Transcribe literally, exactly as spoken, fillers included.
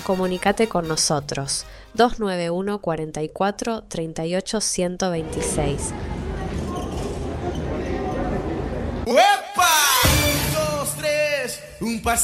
comunícate con nosotros. dos nueve uno, cuarenta y cuatro, treinta y ocho, ciento veintiséis. ¡Uepa! Un, dos, tres, un pasito.